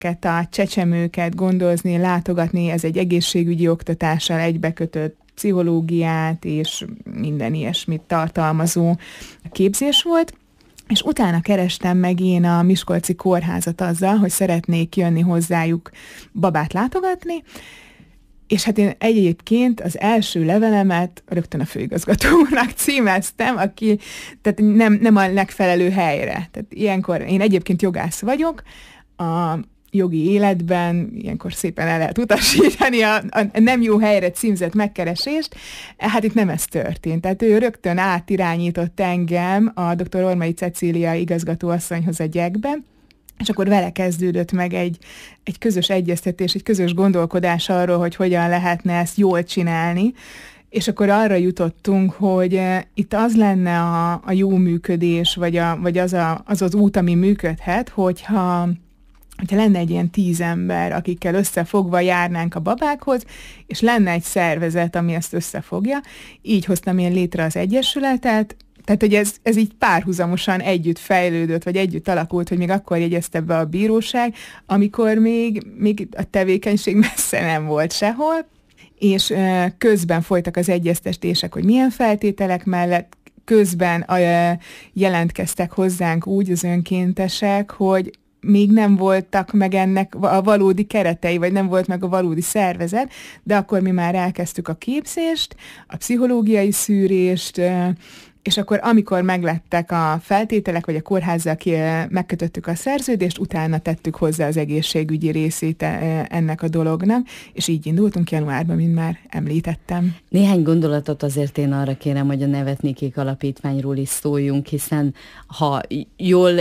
ezeket a csecsemőket gondozni, látogatni, ez egy egészségügyi oktatással egybekötött pszichológiát és minden ilyesmit tartalmazó képzés volt. És utána kerestem meg én a Miskolci Kórházat azzal, hogy szeretnék jönni hozzájuk babát látogatni, és hát én egyébként az első levelemet rögtön a főigazgatónak címeztem, aki tehát nem a megfelelő helyre. Tehát ilyenkor én egyébként jogász vagyok, a jogi életben ilyenkor szépen el lehet utasítani a nem jó helyre címzett megkeresést. Hát itt nem ez történt. Tehát ő rögtön átirányított engem a dr. Ormai Cecília igazgatóasszonyhoz a Gyekbe, és akkor vele kezdődött meg egy közös egyeztetés, egy közös gondolkodás arról, hogy hogyan lehetne ezt jól csinálni, és akkor arra jutottunk, hogy itt az lenne a jó működés, vagy az út, ami működhet, hogyha lenne egy ilyen 10 ember, akikkel összefogva járnánk a babákhoz, és lenne egy szervezet, ami ezt összefogja. Így hoztam én létre az egyesületet, tehát, hogy ez így párhuzamosan együtt fejlődött, vagy együtt alakult, hogy még akkor jegyezte be a bíróság, amikor még a tevékenység messze nem volt sehol, és közben folytak az egyeztetések, hogy milyen feltételek mellett, közben jelentkeztek hozzánk úgy az önkéntesek, hogy még nem voltak meg ennek a valódi keretei, vagy nem volt meg a valódi szervezet, de akkor mi már elkezdtük a képzést, a pszichológiai szűrést, és akkor amikor meglettek a feltételek, vagy a kórházzal megkötöttük a szerződést, utána tettük hozzá az egészségügyi részét ennek a dolognak, és így indultunk januárban, mint már említettem. Néhány gondolatot azért én arra kérem, hogy a Nevetnikék Alapítványról is szóljunk, hiszen ha jól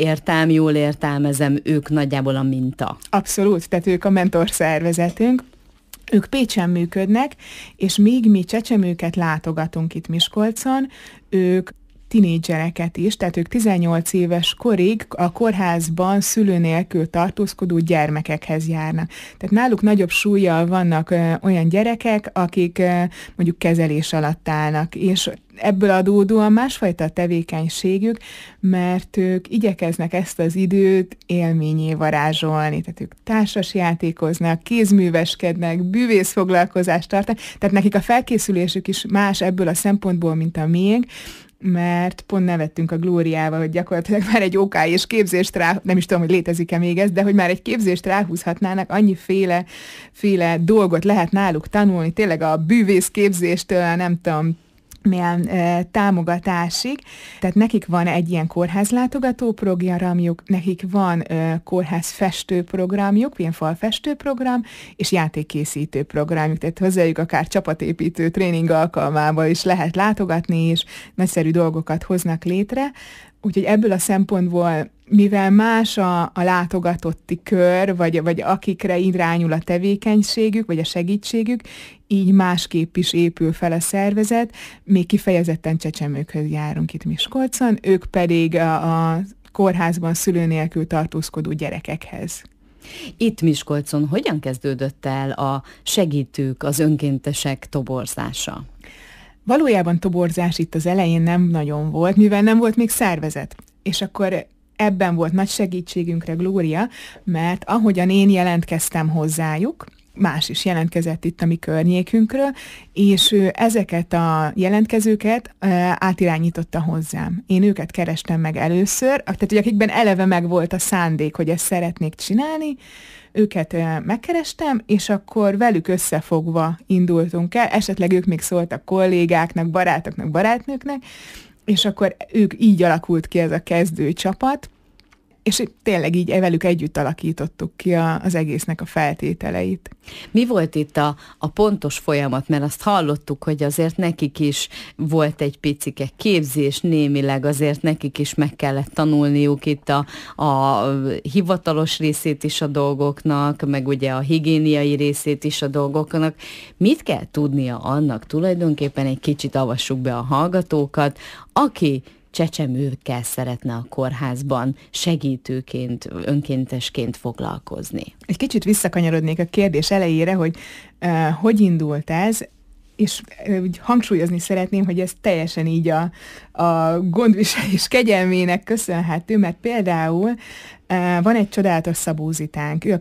értelmezem, ők nagyjából a minta. Abszolút, tehát ők a mentorszervezetünk. Ők Pécsen működnek, és míg mi csecsemőket látogatunk itt Miskolcon, ők tinédzsereket is, tehát ők 18 éves korig a kórházban szülő nélkül tartózkodó gyermekekhez járnak. Tehát náluk nagyobb súllyal vannak olyan gyerekek, akik mondjuk kezelés alatt állnak, és ebből adódóan másfajta a tevékenységük, mert ők igyekeznek ezt az időt élményé varázsolni. Tehát ők társasjátékoznak, kézműveskednek, bűvészfoglalkozást tartanak, tehát nekik a felkészülésük is más ebből a szempontból, mint a miénk, mert pont nevettünk a Glóriával, hogy gyakorlatilag már egy OK és képzést nem is tudom, hogy létezik-e még ez, de hogy már egy képzést ráhúzhatnának, annyiféle dolgot lehet náluk tanulni, tényleg a bűvész képzéstől, nem tudom, milyen támogatásig. Tehát nekik van egy ilyen kórházlátogató programjuk, nekik van kórházfestő programjuk, ilyen falfestő program, és játékkészítő programjuk. Tehát hozzájuk akár csapatépítő tréning alkalmával is lehet látogatni, és nagyszerű dolgokat hoznak létre. Úgyhogy ebből a szempontból, mivel más a látogatotti kör, vagy akikre irányul a tevékenységük, vagy a segítségük, így másképp is épül fel a szervezet, még kifejezetten csecsemőkhöz járunk itt Miskolcon, ők pedig a kórházban szülő nélkül tartózkodó gyerekekhez. Itt Miskolcon hogyan kezdődött el a segítők, az önkéntesek toborzása? Valójában toborzás itt az elején nem nagyon volt, mivel nem volt még szervezet. És akkor ebben volt nagy segítségünkre Glória, mert ahogyan én jelentkeztem hozzájuk, más is jelentkezett itt a mi környékünkről, és ő ezeket a jelentkezőket átirányította hozzám. Én őket kerestem meg először, tehát hogy akikben eleve meg volt a szándék, hogy ezt szeretnék csinálni, őket megkerestem, és akkor velük összefogva indultunk el, esetleg ők még szóltak kollégáknak, barátoknak, barátnőknek, és akkor ők így alakult ki ez a kezdő csapat, és tényleg így velük együtt alakítottuk ki az egésznek a feltételeit. Mi volt itt a pontos folyamat? Mert azt hallottuk, hogy azért nekik is volt egy picike képzés, némileg azért nekik is meg kellett tanulniuk itt a hivatalos részét is a dolgoknak, meg ugye a higiéniai részét is a dolgoknak. Mit kell tudnia annak tulajdonképpen, egy kicsit avassuk be a hallgatókat, aki csecsemőkkel szeretne a kórházban segítőként, önkéntesként foglalkozni? Egy kicsit visszakanyarodnék a kérdés elejére, hogy hogy indult ez. és úgy hangsúlyozni szeretném, hogy ez teljesen így a gondviselés kegyelmének köszönhető, mert például van egy csodálatos szabózitánk, ő a